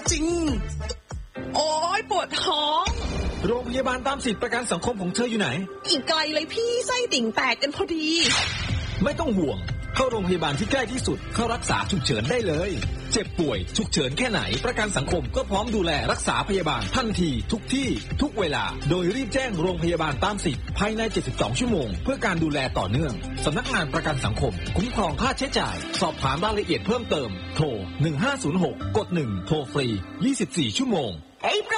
จริงโอ๊ยปวดท้องโรงพยาบาลตามสิทธิประกันสังคมของเธออยู่ไหนอีกไกลเลยพี่ไส้ติ่งแตกกันพอดีไม่ต้องห่วงเข้าโรงพยาบาลที่ใกล้ที่สุดเข้ารักษาฉุกเฉินได้เลยเจ็บป่วยฉุกเฉินแค่ไหนประกันสังคมก็พร้อมดูแลรักษาพยาบาลทันทีทุกที่ทุกเวลาโดยรีบแจ้งโรงพยาบาลตามสิทธิ์ภายใน72ชั่วโมงเพื่อการดูแลต่อเนื่องสำนักงานประกันสังคมคุ้มครองค่าใช้จ่ายสอบถามรายละเอียดเพิ่มเติมโทร1506กด1โทรฟรี24ชั่วโมงไอ้ป